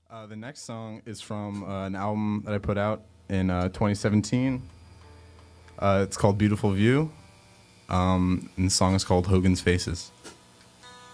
The next song is from an album that I put out in 2017. It's called Beautiful View, and the song is called Hogan's Faces.